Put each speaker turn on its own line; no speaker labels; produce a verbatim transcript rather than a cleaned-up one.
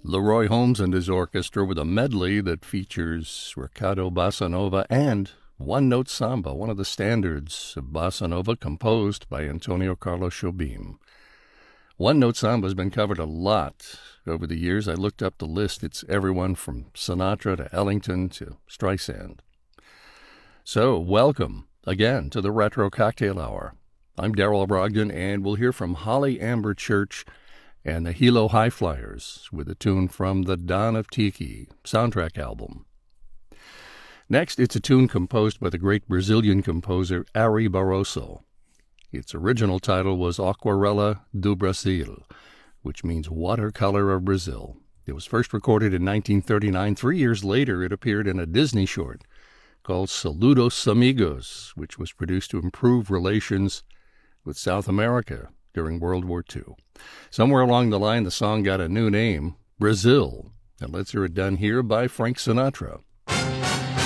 Leroy Holmes and his orchestra with a medley that features Recado Bossa Nova and One Note Samba, one of the standards of Bossa Nova, composed by Antonio Carlos Jobim. One Note Samba has been covered a lot over the years. I looked up the list. It's everyone from Sinatra to Ellington to Streisand. So, welcome again to the Retro Cocktail Hour. I'm Darrell Brogdon, and we'll hear from Holly Amber Church and the Hilo High Flyers with a tune from the Dawn of Tiki soundtrack album. Next, it's a tune composed by the great Brazilian composer Ari Barroso. Its original title was Aquarela do Brasil, which means Watercolor of Brazil. It was first recorded in nineteen thirty-nine. Three years later, it appeared in a Disney short called Saludos Amigos, which was produced to improve relations with South America during World War Two. Somewhere along the line, the song got a new name, Brazil, and let's hear it done here by Frank Sinatra.